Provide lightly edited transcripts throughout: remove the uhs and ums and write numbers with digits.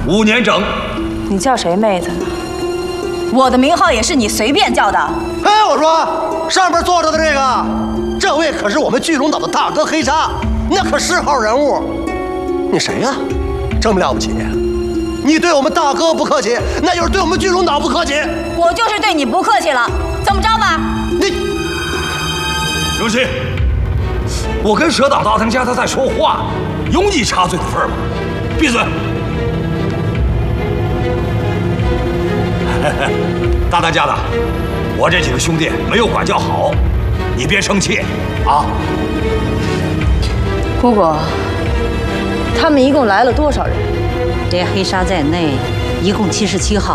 5年整。 你叫谁妹子呢？我的名号也是你随便叫的。 哎，我说上边坐着的这位可是我们巨龙岛的大哥黑鲨，那可是号人物。你谁呀？这么了不起？你对我们大哥不客气，那就是对我们巨龙岛不客气。 我就是对你不客气了，怎么着吧？ 你， 刘鑫，我跟蛇岛大当家他在说话，有你插嘴的份儿吗？闭嘴！大当家的，我这几个兄弟没有管教好，你别生气啊。 姑姑，他们一共来了多少人？ 连黑鲨在内，一共77号。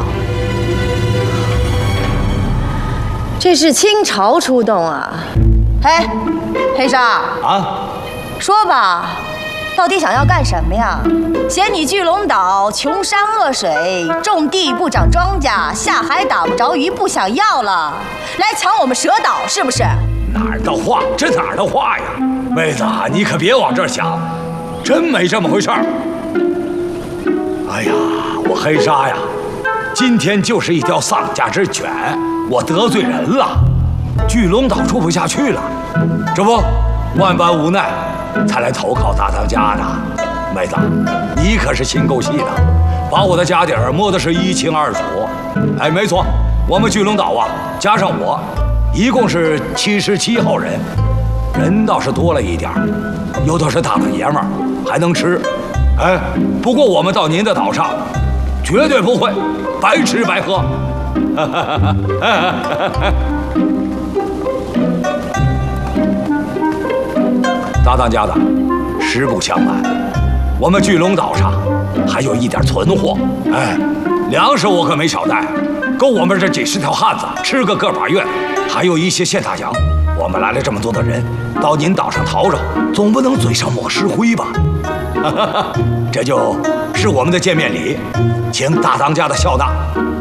这是清朝出动啊！哎，黑鲨啊， 说吧，到底想要干什么呀？嫌你巨龙岛穷山恶水，种地不长庄稼，下海打不着鱼，不想要了，来抢我们蛇岛是不是？ 哪儿的话？这哪儿的话呀？妹子，你可别往这儿想，真没这么回事儿。哎呀，我黑鲨呀，今天就是一条丧家之犬，我得罪人了，巨龙岛住不下去了，这不万般无奈才来投靠大当家的。妹子，你可是心够细的，把我的家底儿摸的是一清二楚。哎，没错，我们巨龙岛啊，加上我，一共是77号人，人倒是多了一点儿，又都是大老爷们儿，还能吃。哎，不过我们到您的岛上，绝对不会白吃白喝。大当家的，实不相瞒，我们巨龙岛上还有一点存货。哎，粮食我可没少带，够我们这几10条汉子吃个个把月，还有一些现大洋。我们来了这么多的人，到您岛上淘着，总不能嘴上抹石灰吧？这就是我们的见面礼，请大当家的笑纳。